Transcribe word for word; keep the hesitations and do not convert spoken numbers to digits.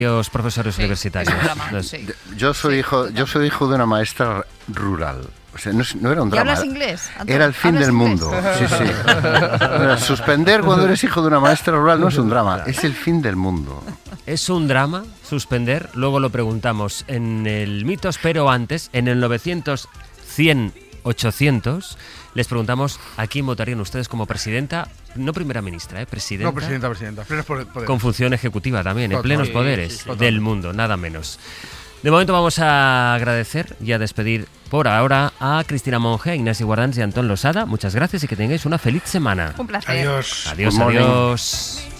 Los profesores Sí, universitarios. es un drama, Los- sí. Yo soy Sí, hijo, total. yo soy hijo de una maestra rural. O sea, no, es- no era un ¿Y drama. hablas inglés, Antonio? Era el fin ¿Hablas del inglés? mundo. Sí, sí. Bueno, suspender cuando eres hijo de una maestra rural no es un drama, es el fin del mundo. Es un drama suspender, luego lo preguntamos en el Mitos, pero antes, en el novecientos, cien, ochocientos, les preguntamos a quién votarían ustedes como presidenta, no primera ministra, ¿eh? Presidenta. No, presidenta, presidenta. Plenos poder- poderes. Con función ejecutiva también, en Total. plenos Sí, poderes sí, total. del mundo, nada menos. De momento vamos a agradecer y a despedir por ahora a Cristina Monge, a Ignasi Guardans y a Antón Losada. Muchas gracias y que tengáis una feliz semana. Un placer. Adiós. Adiós, Good morning. adiós.